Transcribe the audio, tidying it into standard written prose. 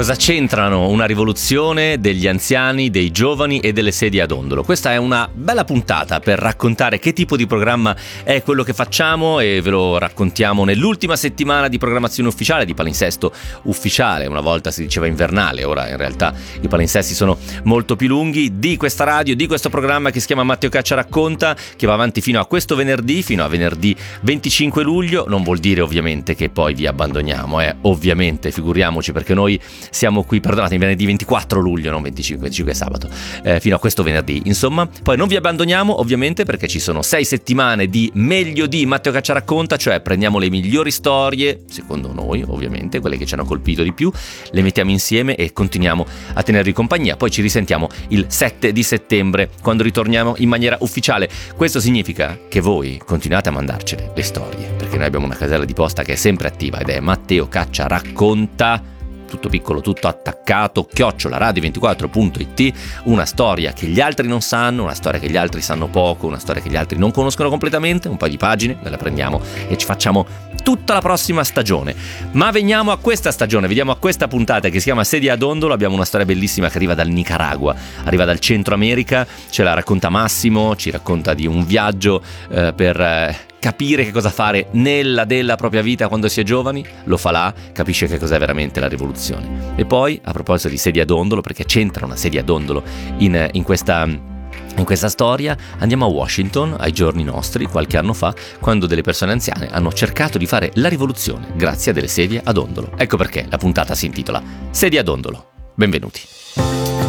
Cosa c'entrano una rivoluzione degli anziani, dei giovani e delle sedie a dondolo? Questa è una bella puntata per raccontare che tipo di programma è quello che facciamo e ve lo raccontiamo nell'ultima settimana di programmazione ufficiale, di palinsesto ufficiale. Una volta si diceva invernale, ora in realtà i palinsesti sono molto più lunghi, di questa radio, di questo programma che si chiama Matteo Caccia Racconta, che va avanti fino a questo venerdì, fino a venerdì 25 luglio. Non vuol dire ovviamente che poi vi abbandoniamo, ovviamente, figuriamoci, perché noi siamo qui, perdonatemi, venerdì 24 luglio, non 25 è sabato, fino a questo venerdì, insomma. Poi non vi abbandoniamo ovviamente perché ci sono 6 settimane di meglio di Matteo Caccia Racconta, cioè prendiamo le migliori storie, secondo noi ovviamente, quelle che ci hanno colpito di più, le mettiamo insieme e continuiamo a tenervi compagnia. Poi ci risentiamo il 7 di settembre quando ritorniamo in maniera ufficiale. Questo significa che voi continuate a mandarcele le storie, perché noi abbiamo una casella di posta che è sempre attiva ed è Matteo Caccia Racconta, tutto piccolo, tutto attaccato, @radio24.it, una storia che gli altri non sanno, una storia che gli altri sanno poco, una storia che gli altri non conoscono completamente, un paio di pagine, ve la prendiamo e ci facciamo tutta la prossima stagione. Ma veniamo a questa stagione, vediamo a questa puntata che si chiama Sedia a Dondolo. Abbiamo una storia bellissima che arriva dal Nicaragua, arriva dal Centro America, ce la racconta Massimo, ci racconta di un viaggio per capire che cosa fare della propria vita quando si è giovani. Lo fa là, capisce che cos'è veramente la rivoluzione. E poi, a proposito di sedia a dondolo, perché c'entra una sedia a dondolo in questa storia, andiamo a Washington, ai giorni nostri, qualche anno fa, quando delle persone anziane hanno cercato di fare la rivoluzione grazie a delle sedie a dondolo. Ecco perché la puntata si intitola Sedia a dondolo. Benvenuti.